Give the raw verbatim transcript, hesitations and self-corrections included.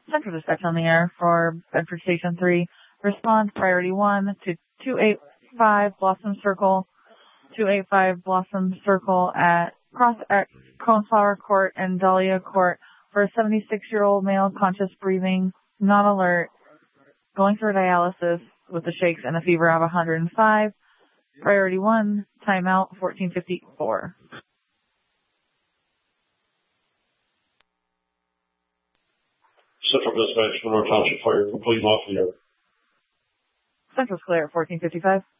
Central Dispatch on the air for Bedford Station three. Respond priority one to two eighty-five Blossom Circle, two eighty-five Blossom Circle at Cross at Coneflower Court and Dahlia Court for a seventy-six-year-old male conscious breathing, not alert, going through dialysis with the shakes and a fever of one hundred five. Priority one, timeout fourteen fifty-four. Central Dispatch, Monroe Township Fire, complete off the air. Central's clear at fourteen fifty-five.